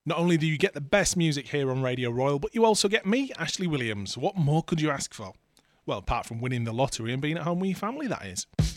Not only do you get the best music here on Radio Royal, but you also get me, Ashley Williams. What more could you ask for? Well, apart from winning the lottery and being at home with your family, that is.